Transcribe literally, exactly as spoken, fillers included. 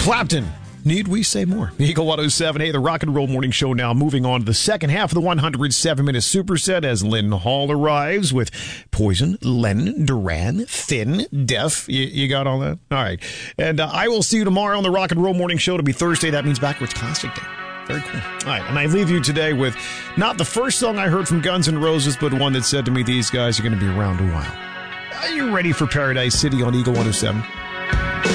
Clapton. Need we say more? Eagle one oh seven, hey, the Rock and Roll Morning Show now moving on to the second half of the one hundred seven minute superset as Lynn Hall arrives with Poison, Lennon, Duran, Thin, Def. You, you got all that? All right. And uh, I will see you tomorrow on the Rock and Roll Morning Show. It'll be Thursday. That means Backwards Classic Day. Very cool. All right. And I leave you today with not the first song I heard from Guns N' Roses, but one that said to me, these guys are going to be around a while. Are you ready for Paradise City on Eagle one oh seven?